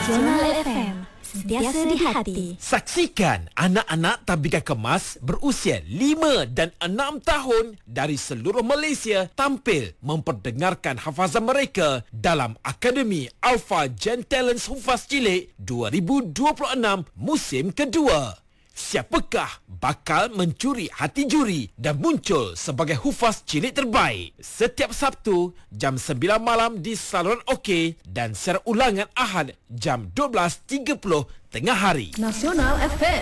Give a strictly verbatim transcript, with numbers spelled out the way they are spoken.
Nasional F M, sentiasa di hati. Saksikan anak-anak Tabika Kemas berusia lima dan enam tahun dari seluruh Malaysia tampil memperdengarkan hafazan mereka dalam Akademi Alpha Gen Talents Hufaz Cilik dua ribu dua puluh enam musim kedua. Siapakah bakal mencuri hati juri dan muncul sebagai hufaz cilik terbaik? Setiap Sabtu jam sembilan malam di Saluran OK dan secara ulangan Ahad jam dua belas tiga puluh tengah hari. Nasional F M.